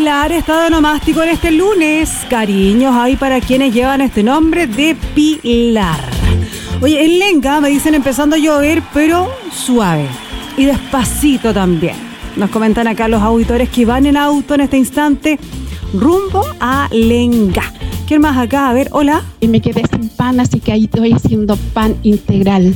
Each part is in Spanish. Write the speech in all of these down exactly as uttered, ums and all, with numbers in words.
Pilar, estado onomástico en este lunes. Cariños ahí para quienes llevan este nombre de Pilar. Oye, en Lenca me dicen empezando a llover, pero suave y despacito también. Nos comentan acá los auditores que van en auto en este instante rumbo a Lenca. ¿Quién más acá? A ver, hola. Y me quedé sin pan, así que ahí estoy haciendo pan integral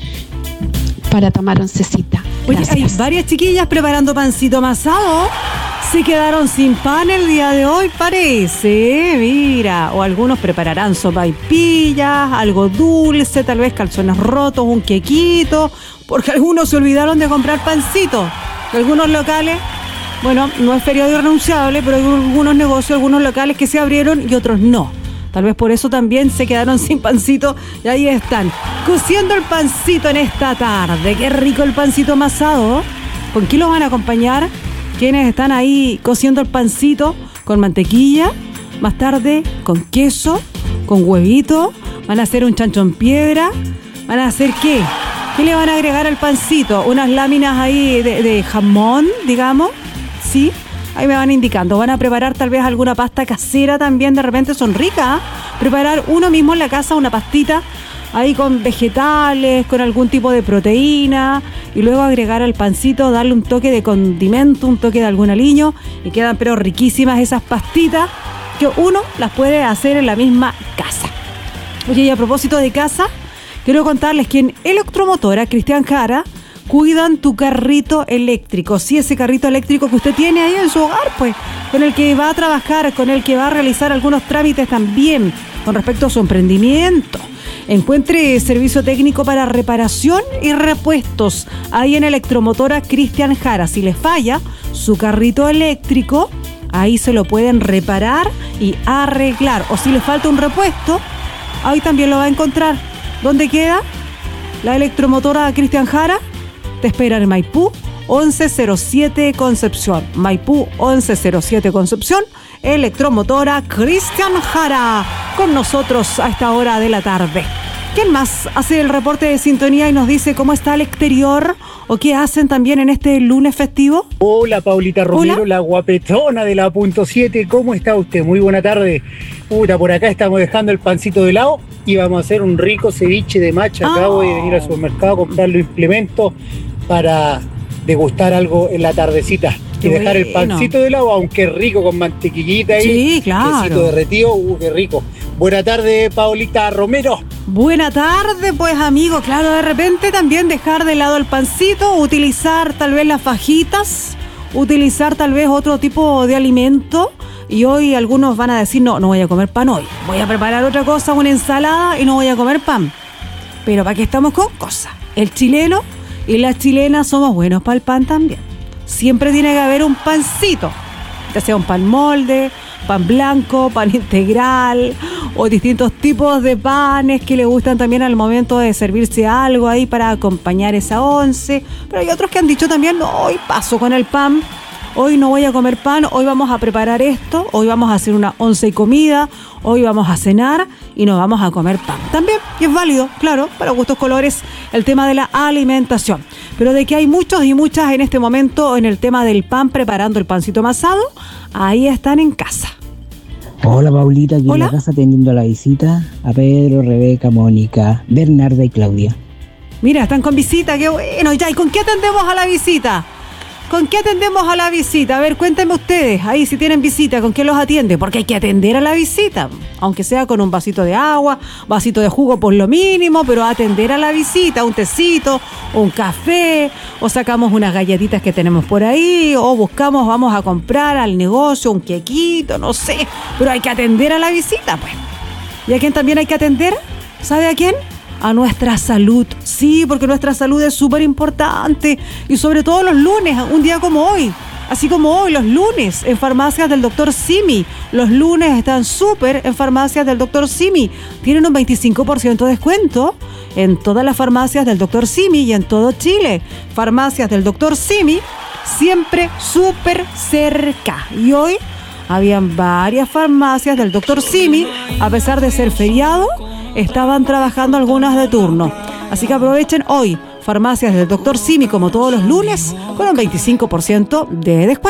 para tomar oncecita. Oye, hay varias chiquillas preparando pancito amasado. Se quedaron sin pan el día de hoy, parece. Mira, o algunos prepararán sopaipillas, algo dulce, tal vez calzones rotos, un quequito, porque algunos se olvidaron de comprar pancito. Algunos locales, bueno, no es feriado irrenunciable, pero hay algunos negocios, algunos locales que se abrieron y otros no. Tal vez por eso también se quedaron sin pancito y ahí están, cociendo el pancito en esta tarde. Qué rico el pancito amasado. ¿Con qué lo van a acompañar? Quienes están ahí cociendo el pancito con mantequilla, más tarde con queso, con huevito, van a hacer un chancho en piedra, van a hacer ¿qué? ¿Qué le van a agregar al pancito? Unas láminas ahí de, de jamón, digamos, ¿sí? Ahí me van indicando. Van a preparar tal vez alguna pasta casera también, de repente son ricas, ¿eh? Preparar uno mismo en la casa una pastita ahí con vegetales, con algún tipo de proteína, y luego agregar al pancito, darle un toque de condimento, un toque de algún aliño, y quedan pero riquísimas esas pastitas que uno las puede hacer en la misma casa. Oye, y a propósito de casa, quiero contarles que en Electromotora Cristian Jara cuidan tu carrito eléctrico. Sí, ese carrito eléctrico que usted tiene ahí en su hogar, pues, con el que va a trabajar, con el que va a realizar algunos trámites también con respecto a su emprendimiento. Encuentre servicio técnico para reparación y repuestos ahí en Electromotora Cristian Jara. Si le falla su carrito eléctrico, ahí se lo pueden reparar y arreglar. O si le falta un repuesto, ahí también lo va a encontrar. ¿Dónde queda la Electromotora Cristian Jara? Te esperan en Maipú once cero siete Concepción. Maipú once cero siete Concepción. Electromotora Cristian Jara con nosotros a esta hora de la tarde. ¿Quién más hace el reporte de sintonía y nos dice cómo está el exterior o qué hacen también en este lunes festivo? Hola, Paulita Romero, Hola. La guapetona de la punto siete. ¿Cómo está usted? Muy buena tarde. Puta, por acá estamos dejando el pancito de lado y vamos a hacer un rico ceviche de macha. Ah. Acabo de venir al supermercado a comprar los implementos para degustar algo en la tardecita. Qué y dejar bueno. el pancito de lado, aunque rico, con mantequillita ahí. Sí, claro. Quesito derretido, uh, qué rico. Buena tarde, Paulita Romero. Buena tarde, pues amigo. Claro, de repente también dejar de lado el pancito, utilizar tal vez las fajitas, utilizar tal vez otro tipo de alimento. Y hoy algunos van a decir, no, no voy a comer pan hoy. Voy a preparar otra cosa, una ensalada y no voy a comer pan. Pero ¿para qué estamos con cosas? El chileno y las chilenas somos buenos para el pan también. Siempre tiene que haber un pancito, ya sea un pan molde, pan blanco, pan integral o distintos tipos de panes que le gustan también al momento de servirse algo ahí para acompañar esa once. Pero hay otros que han dicho también, no, hoy paso con el pan, hoy no voy a comer pan, hoy vamos a preparar esto, hoy vamos a hacer una once y comida, hoy vamos a cenar y no vamos a comer pan. También, y es válido, claro, para gustos colores, el tema de la alimentación. Pero de que hay muchos y muchas en este momento en el tema del pan, preparando el pancito amasado, ahí están en casa. Hola, Paulita, aquí Hola. en la casa atendiendo la visita a Pedro, Rebeca, Mónica, Bernarda y Claudia. Mira, están con visita, qué bueno. Ya, ¿y con qué atendemos a la visita? ¿Con qué atendemos a la visita? A ver, cuéntenme ustedes, ahí si tienen visita, ¿con qué los atiende? Porque hay que atender a la visita, aunque sea con un vasito de agua, vasito de jugo por lo mínimo, pero atender a la visita, un tecito, un café, o sacamos unas galletitas que tenemos por ahí, o buscamos, vamos a comprar al negocio un quequito, no sé, pero hay que atender a la visita, pues. ¿Y a quién también hay que atender? ¿Sabe a quién? A nuestra salud, sí, porque nuestra salud es súper importante y sobre todo los lunes, un día como hoy, así como hoy, los lunes en farmacias del doctor Simi, los lunes están súper en farmacias del doctor Simi, tienen un veinticinco por ciento de descuento en todas las farmacias del doctor Simi y en todo Chile, farmacias del doctor Simi, siempre súper cerca. Y hoy habían varias farmacias del doctor Simi, a pesar de ser feriado, estaban trabajando algunas de turno. Así que aprovechen hoy farmacias del doctor Simi como todos los lunes con un veinticinco por ciento de descuento.